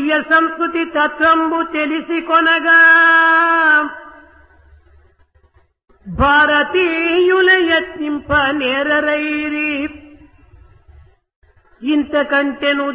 దివ్య సంస్కృతి తత్వంబు తెలిసి కొనగా భారతీయుల యత్నింప నేరరైరి ఇంతకంటెను